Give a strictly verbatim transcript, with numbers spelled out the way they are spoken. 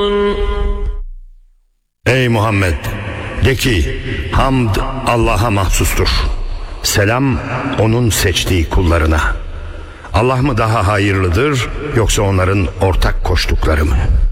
Ey Muhammed, de ki hamd Allah'a mahsustur. Selam onun seçtiği kullarına. Allah mı daha hayırlıdır yoksa onların ortak koştukları mı?